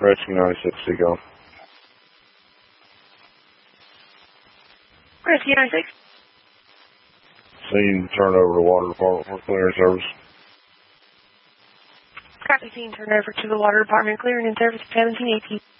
Rescue 96, Seagull. Rescue 96. Scene turned over to Water Department for clearing service. Copy, scene turned over to the Water Department, clearing and service 1718.